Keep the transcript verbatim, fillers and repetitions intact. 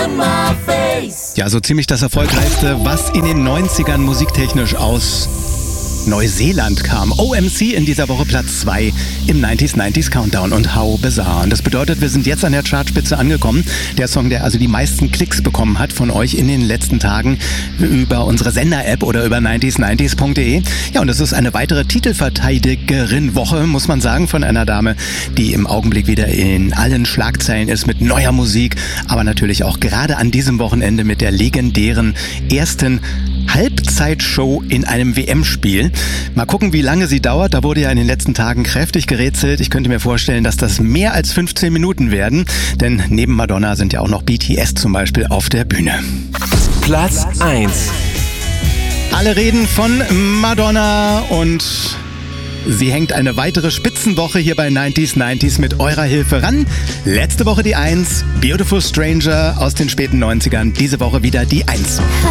on my face. Ja, so ziemlich das Erfolgreichste, was in den neunzigern musiktechnisch aus Neuseeland kam. O M C in dieser Woche Platz zwei im neunziger neunziger Countdown und How Bizarre. Und das bedeutet, wir sind jetzt an der Chartspitze angekommen. Der Song, der also die meisten Klicks bekommen hat von euch in den letzten Tagen über unsere Sender-App oder über neunzig neunzig punkt de. Ja, und es ist eine weitere Titelverteidigerin-Woche, muss man sagen, von einer Dame, die im Augenblick wieder in allen Schlagzeilen ist mit neuer Musik, aber natürlich auch gerade an diesem Wochenende mit der legendären ersten Halbzeitshow in einem W M-Spiel. Mal gucken, wie lange sie dauert. Da wurde ja in den letzten Tagen kräftig gerätselt. Ich könnte mir vorstellen, dass das mehr als fünfzehn Minuten werden. Denn neben Madonna sind ja auch noch B T S zum Beispiel auf der Bühne. Platz eins. Alle reden von Madonna und sie hängt eine weitere Spitzenwoche hier bei neunzig neunzig mit eurer Hilfe ran. Letzte Woche die eins, Beautiful Stranger aus den späten neunzigern. Diese Woche wieder die eins.